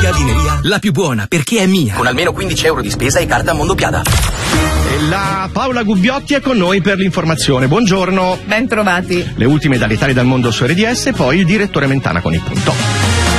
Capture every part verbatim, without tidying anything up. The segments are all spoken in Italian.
Chiadineria, la più buona perché è mia. Con almeno quindici euro di spesa e carta Mondopiada. La Paola Gubbiotti è con noi per l'informazione. Buongiorno. Ben trovati. Le ultime dall'Italia e dal mondo su R D S, poi il direttore Mentana con il punto.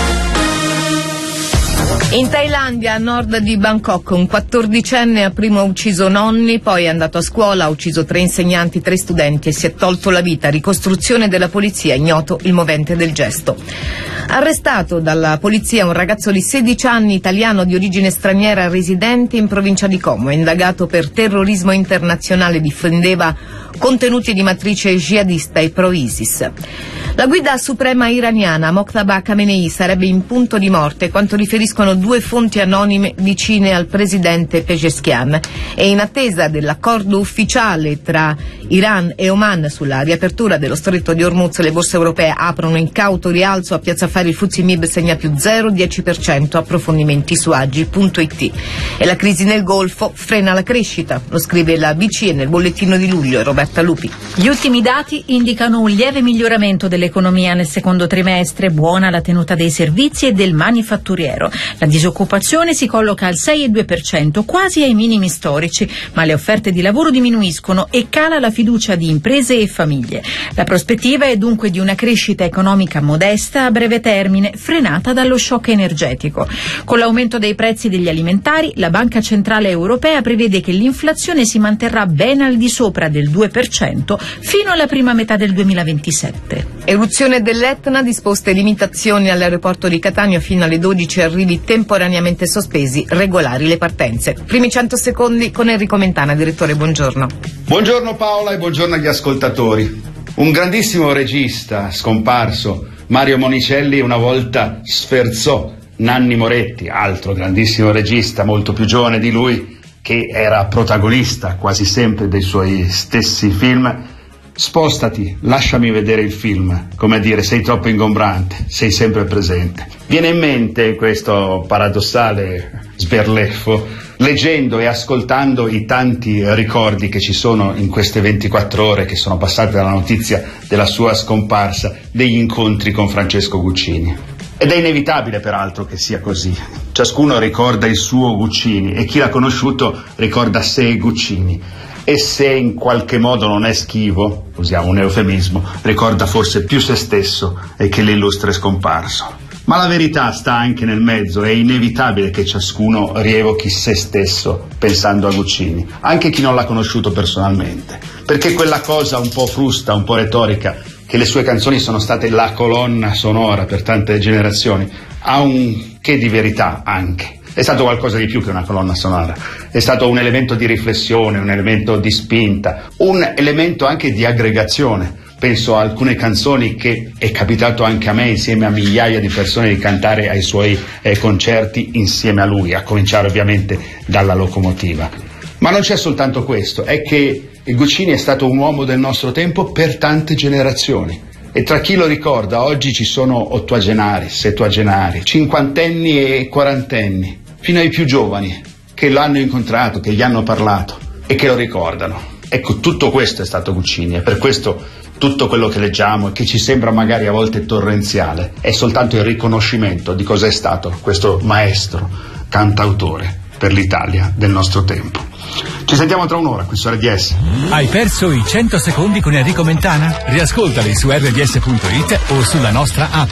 In Thailandia, a nord di Bangkok, un quattordicenne ha prima ucciso nonni, poi è andato a scuola, ha ucciso tre insegnanti, tre studenti e si è tolto la vita. Ricostruzione della polizia, ignoto il movente del gesto. Arrestato dalla polizia un ragazzo di sedici anni, italiano di origine straniera, residente in provincia di Como, è indagato per terrorismo internazionale, difendeva contenuti di matrice jihadista e pro-ISIS. La guida suprema iraniana Mojtaba Khamenei sarebbe in punto di morte, quanto riferiscono due fonti anonime vicine al presidente Pezeshkian. E in attesa dell'accordo ufficiale tra Iran e Oman sulla riapertura dello stretto di Hormuz, le borse europee aprono in cauto rialzo. A Piazza Affari il Fuzzi M I B segna più zero virgola dieci per cento. Approfondimenti su agi punto it. E la crisi nel Golfo frena la crescita, lo scrive la B C E nel bollettino di luglio. Roberta Lupi. Gli ultimi dati indicano un lieve miglioramento dell'economia nel secondo trimestre, buona la tenuta dei servizi e del manifatturiero. La disoccupazione si colloca al sei virgola due per cento, quasi ai minimi storici, ma le offerte di lavoro diminuiscono e cala la fiducia di imprese e famiglie. La prospettiva è dunque di una crescita economica modesta a breve termine, frenata dallo shock energetico. Con l'aumento dei prezzi degli alimentari, la Banca Centrale Europea prevede che l'inflazione si manterrà ben al di sopra del due per cento fino alla prima metà del duemilaventisette. Eruzione dell'Etna, disposte limitazioni all'aeroporto di Catania fino alle dodici, arrivi temporaneamente sospesi, regolari le partenze. Primi cento secondi con Enrico Mentana. Direttore, buongiorno. Buongiorno Paola e buongiorno agli ascoltatori. Un grandissimo regista scomparso, Mario Monicelli, una volta sferzò Nanni Moretti, altro grandissimo regista, molto più giovane di lui, che era protagonista quasi sempre dei suoi stessi film. Spostati, lasciami vedere il film, come a dire, sei troppo ingombrante, sei sempre presente. Viene in mente questo paradossale sberleffo leggendo e ascoltando i tanti ricordi che ci sono in queste ventiquattro ore che sono passate dalla notizia della sua scomparsa, degli incontri con Francesco Guccini. Ed è inevitabile peraltro che sia così. Ciascuno ricorda il suo Guccini e chi l'ha conosciuto ricorda sé e Guccini. E se in qualche modo non è schivo, usiamo un eufemismo, ricorda forse più se stesso e che l'illustre scomparso. Ma la verità sta anche nel mezzo, è inevitabile che ciascuno rievochi se stesso pensando a Guccini, anche chi non l'ha conosciuto personalmente, perché quella cosa un po' frusta, un po' retorica, che le sue canzoni sono state la colonna sonora per tante generazioni, ha un che di verità anche. È stato qualcosa di più che una colonna sonora, è stato un elemento di riflessione, un elemento di spinta, un elemento anche di aggregazione. Penso a alcune canzoni che è capitato anche a me, insieme a migliaia di persone, di cantare ai suoi eh, concerti insieme a lui, a cominciare ovviamente dalla locomotiva. Ma non c'è soltanto questo, è che Guccini è stato un uomo del nostro tempo per tante generazioni. E tra chi lo ricorda, oggi ci sono ottuagenari, settuagenari, cinquantenni e quarantenni, fino ai più giovani, che l'hanno incontrato, che gli hanno parlato e che lo ricordano. Ecco, tutto questo è stato Guccini e per questo tutto quello che leggiamo e che ci sembra magari a volte torrenziale è soltanto il riconoscimento di cos'è stato questo maestro, cantautore per l'Italia del nostro tempo. Ci sentiamo tra un'ora qui su R D S. Hai perso i cento secondi con Enrico Mentana? Riascoltali su R D S punto it o sulla nostra app.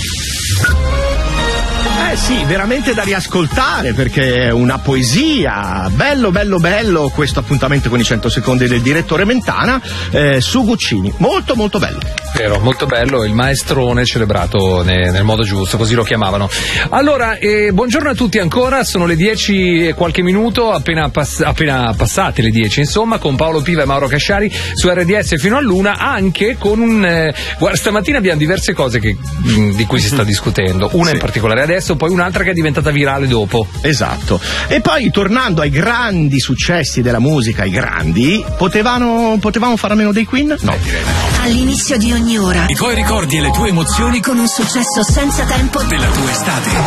Eh sì, veramente da riascoltare perché è una poesia. Bello, bello, bello questo appuntamento con i cento secondi del direttore Mentana eh, su Guccini. Molto, molto bello. Vero, molto bello, il maestrone celebrato ne, nel modo giusto, così lo chiamavano. Allora, eh, buongiorno a tutti ancora, sono le dieci e qualche minuto, appena, pass- appena passate le dieci, insomma, con Paolo Piva e Mauro Casciari su R D S fino all'una, anche con un... Eh, guarda, stamattina abbiamo diverse cose che, mh, di cui si sta discutendo, una sì. in particolare adesso, poi un'altra che è diventata virale dopo. Esatto. E poi, tornando ai grandi successi della musica, i grandi, potevano, potevamo fare a meno dei Queen? No, direi no. All'inizio di ogni ora i tuoi ricordi e le tue emozioni con un successo senza tempo della tua estate.